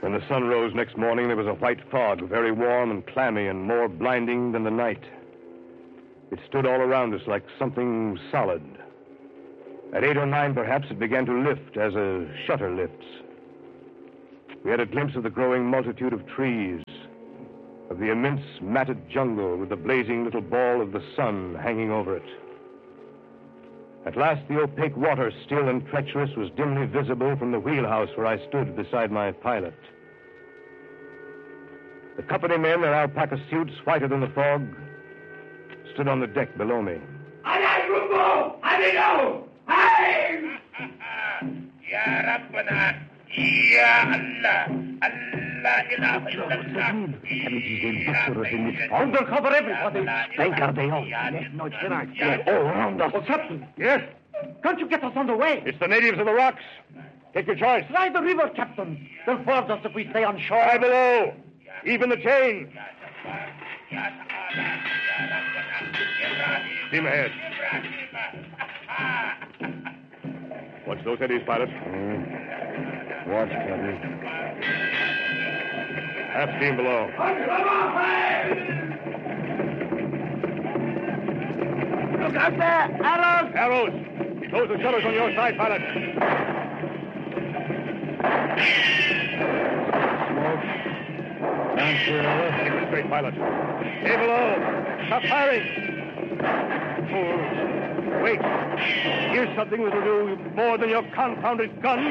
When the sun rose next morning, there was a white fog, very warm and clammy and more blinding than the night. It stood all around us like something solid. At 8 or 9, perhaps, it began to lift as a shutter lifts. We had a glimpse of the growing multitude of trees, of the immense matted jungle with the blazing little ball of the sun hanging over it. At last, the opaque water, still and treacherous, was dimly visible from the wheelhouse where I stood beside my pilot. The company men, their alpaca suits whiter than the fog, stood on the deck below me. Ya Rabbana, Ya Allah, Allah ilaha illallah. Undercover, everybody. Spanker, they all. Yes, no, it's tonight. They're all around us. Oh, Captain. Yes? Can't you get us on the way? It's the natives of the rocks. Take your choice. Try the river, Captain. They'll board us if we stay on shore. Try below. Even the chain. Steam ahead. Watch those eddies, pilot. Watch, Captain. Half steam below. Look out there! Arrows! Arrows! Close the shutters on your side, pilot. Smoke. Answer. Keep it straight, pilot. Stay below. Stop firing. Fools. Wait. Here's something that will do more than your confounded gun.